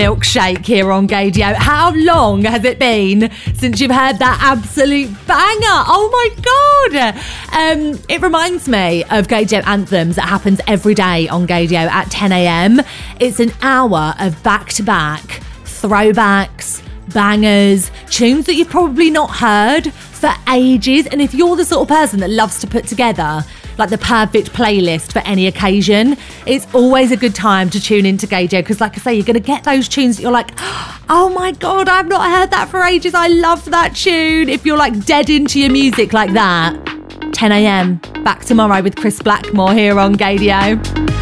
Milkshake here on Gaydio. How long has it been since you've heard that absolute banger? Oh my God. It reminds me of Gaydio Anthems that happens every day on Gaydio at 10 a.m. It's an hour of back-to-back throwbacks, bangers, tunes that you've probably not heard for ages. And if you're the sort of person that loves to put together like the perfect playlist for any occasion, it's always a good time to tune into Gaydio, because like I say, you're going to get those tunes that you're like, oh my God, I've not heard that for ages, I love that tune. If you're like dead into your music like that, 10 a.m, back tomorrow with Chris Blackmore here on Gaydio.